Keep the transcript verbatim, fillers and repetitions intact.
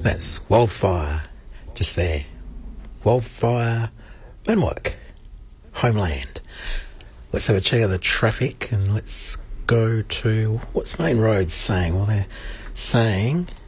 That's Wildfire, just there. Wildfire, Linwood, Homeland. Let's have a check of the traffic and let's go to, what's Main Road saying? Well, they're saying